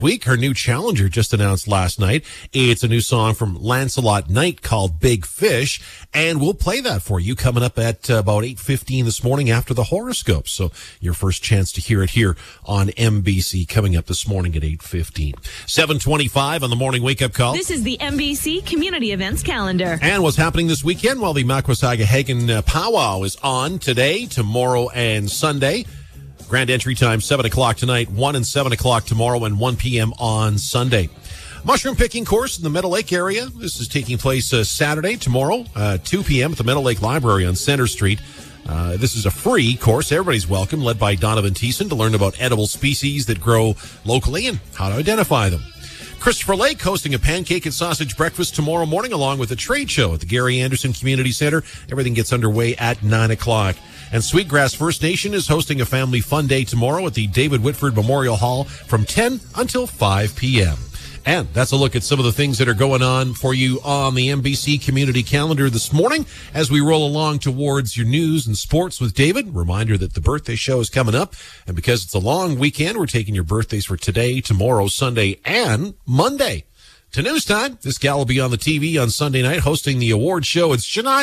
week. Her new challenger just announced last night. It's a new song from Lancelot Knight called Big Fish, and we'll play that for you coming up at about 8:15 this morning after the horoscope. So your first chance to hear it here on MBC coming up this morning at 8:15. 7:25 on the morning wake-up call. This is the MBC Community Events Calendar. And what's happening this weekend? Well, the Maquasagahagan Powwow is on today, tomorrow, and Sunday. Grand entry time, 7 o'clock tonight, 1 and 7 o'clock tomorrow, and 1 p.m. on Sunday. Mushroom picking course in the Meadow Lake area. This is taking place Saturday, tomorrow, 2 p.m. at the Meadow Lake Library on Center Street. This is a free course. Everybody's welcome, led by Donovan Thiessen, to learn about edible species that grow locally and how to identify them. Christopher Lake hosting a pancake and sausage breakfast tomorrow morning, along with a trade show at the Gary Anderson Community Center. Everything gets underway at 9 o'clock. And Sweetgrass First Nation is hosting a family fun day tomorrow at the David Whitford Memorial Hall from 10 until 5 p.m. And that's a look at some of the things that are going on for you on the MBC Community Calendar this morning as we roll along towards your news and sports with David. Reminder that the birthday show is coming up. And because it's a long weekend, we're taking your birthdays for today, tomorrow, Sunday, and Monday. To news time, this gal will be on the TV on Sunday night hosting the award show. It's Shania